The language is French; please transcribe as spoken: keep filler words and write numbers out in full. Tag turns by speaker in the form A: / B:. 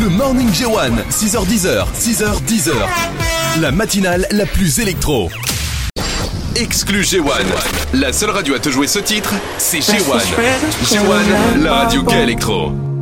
A: Le Morning G un, six heures dix, six heures dix. La matinale la plus électro. Exclu G un. La seule radio à te jouer ce titre, c'est G un. G un, la radio K électro.